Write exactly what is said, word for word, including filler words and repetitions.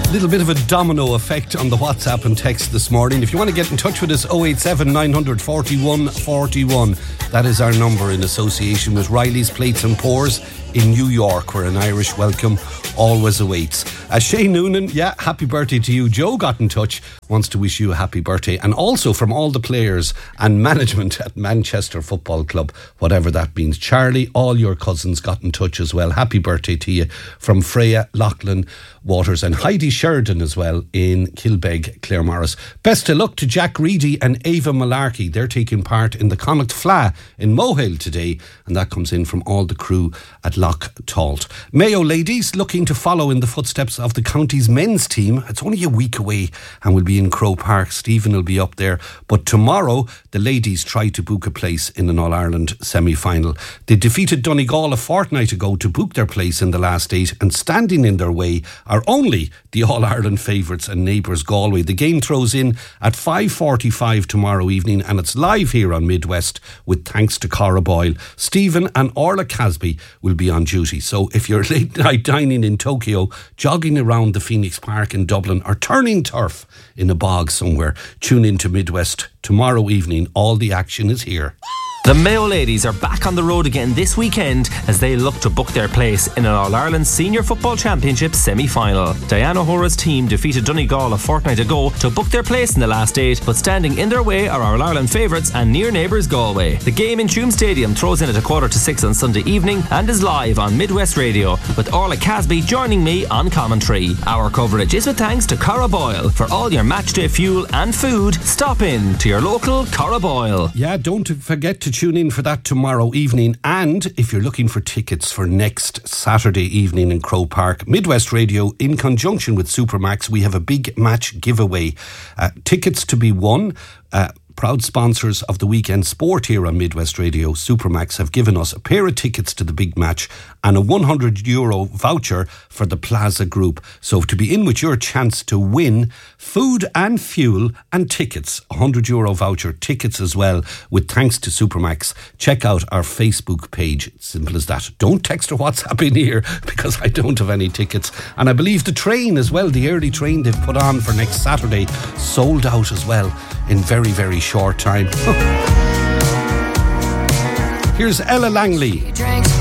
Little bit of a domino effect on the WhatsApp and text this morning. If you want to get in touch with us, oh eight seven, nine hundred, forty-one, forty-one. That is our number in association with Riley's Plates and Pours in New York, where an Irish welcome always awaits. Uh, Shane Noonan, yeah, happy birthday to you. Joe got in touch, wants to wish you a happy birthday. And also from all the players and management at Manchester Football Club, whatever that means. Charlie, all your cousins got in touch as well. Happy birthday to you from Freya, Lachlan, Waters and Heidi Sheridan as well in Kilbeg, Claremorris. Best of luck to Jack Reedy and Ava Malarkey. They're taking part in the Connacht Fla in Mohill today, and that comes in from all the crew at Loch Talt. Mayo ladies looking to follow in the footsteps of the county's men's team. It's only a week away and we'll be in Croke Park. Stephen will be up there. But tomorrow, the ladies try to book a place in an All-Ireland semi-final. They defeated Donegal a fortnight ago to book their place in the last eight, and standing in their way are only the All-Ireland favourites and neighbours Galway. The game throws in at five forty-five tomorrow evening, and it's live here on Midwest with thanks to Cara Boyle. Stephen and Orla Casby will be on duty. So if you're late night dining in Tokyo, jogging around the Phoenix Park in Dublin, or turning turf in a bog somewhere, tune in to Midwest tomorrow evening. All the action is here. The Mayo ladies are back on the road again this weekend as they look to book their place in an All-Ireland Senior Football Championship semi-final. Diana Hora's team defeated Donegal a fortnight ago to book their place in the last eight, but standing in their way are our All-Ireland favourites and near neighbours Galway. The game in Tuam Stadium throws in at a quarter to six on Sunday evening and is live on Midwest Radio, with Orla Casby joining me on commentary. Our coverage is with thanks to Cara Boyle. For all your matchday fuel and food, stop in to your local Cara Boyle. Yeah, don't forget to tune in for that tomorrow evening. And if you're looking for tickets for next Saturday evening in Croke Park, Midwest Radio, in conjunction with Supermax, we have a big match giveaway. Uh, tickets to be won. Uh, proud sponsors of the weekend sport here on Midwest Radio, Supermax, have given us a pair of tickets to the big match and a one hundred euro voucher for the Plaza Group. So to be in with your chance to win food and fuel and tickets, a one hundred euro voucher, tickets as well, with thanks to Supermax, check out our Facebook page. Simple as that. Don't text or WhatsApp in here because I don't have any tickets. And I believe the train as well, the early train they've put on for next Saturday, sold out as well in very, very short time. Here's Ella Langley.